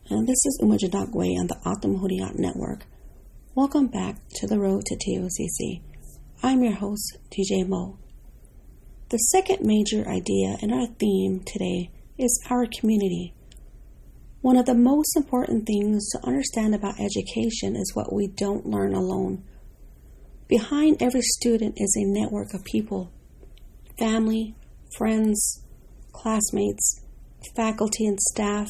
and this is Umajadakwe on the Atum Hurriyat Network. Welcome back to the road to TOCC. I'm your host, DJ Mo. The second major idea in our theme today is our community. One of the most important things to understand about education is what we don't learn alone. Behind every student is a network of people, family, friends, classmates, faculty and staff,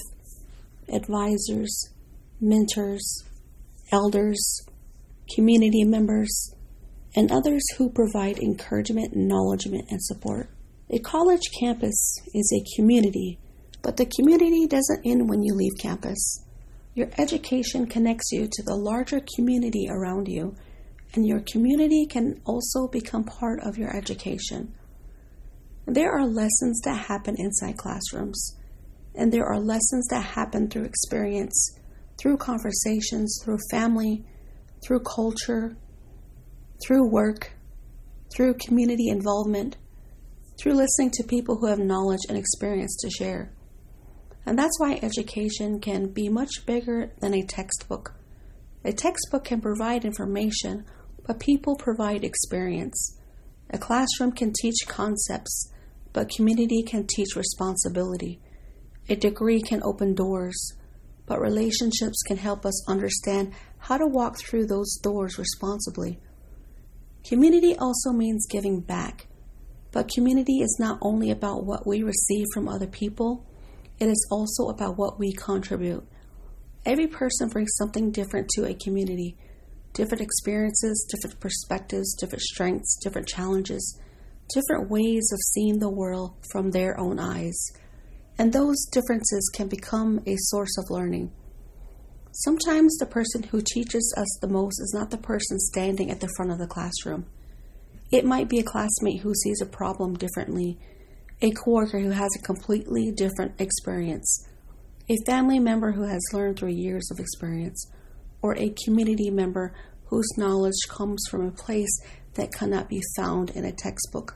advisors, mentors, elders, community members, and others who provide encouragement, acknowledgement, and support. A college campus is a community, but the community doesn't end when you leave campus. Your education connects you to the larger community around you, and your community can also become part of your education. There are lessons that happen inside classrooms, and there are lessons that happen through experience, through conversations, through family, through culture, through work, through community involvement, through listening to people who have knowledge and experience to share. And that's why education can be much bigger than a textbook. A textbook can provide information, but people provide experience. A classroom can teach concepts, but community can teach responsibility. A degree can open doors, but relationships can help us understand how to walk through those doors responsibly. Community also means giving back, but community is not only about what we receive from other people, it is also about what we contribute. Every person brings something different to a community, different experiences, different perspectives, different strengths, different challenges, different ways of seeing the world from their own eyes. And those differences can become a source of learning. Sometimes the person who teaches us the most is not the person standing at the front of the classroom. It might be a classmate who sees a problem differently, a coworker who has a completely different experience, a family member who has learned through years of experience, or a community member whose knowledge comes from a place that cannot be found in a textbook.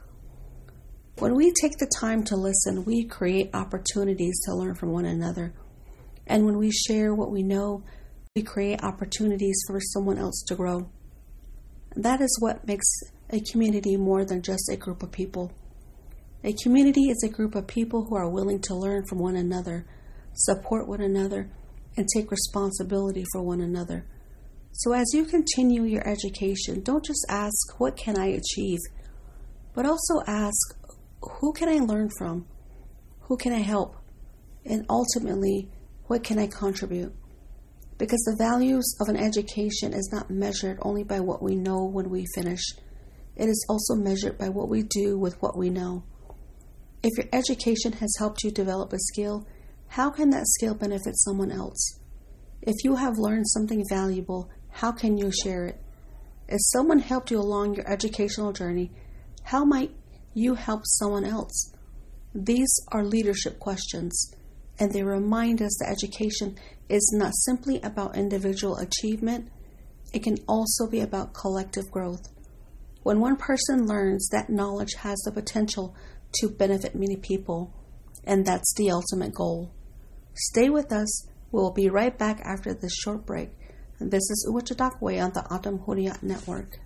When we take the time to listen, we create opportunities to learn from one another. And when we share what we know, we create opportunities for someone else to grow. That is what makes a community more than just a group of people. A community is a group of people who are willing to learn from one another, support one another, and take responsibility for one another. So as you continue your education, don't just ask, what can I achieve? But also ask, who can I learn from? Who can I help? And ultimately, what can I contribute? Because the values of an education is not measured only by what we know when we finish. It is also measured by what we do with what we know. If your education has helped you develop a skill, how can that skill benefit someone else? If you have learned something valuable, how can you share it? If someone helped you along your educational journey, how might you help someone else? These are leadership questions, and they remind us that education is not simply about individual achievement, it can also be about collective growth. When one person learns, that knowledge has the potential to benefit many people, and that's the ultimate goal. Stay with us. We'll be right back after this short break. This is Umajadakwe on the Atum Hurriyat Network.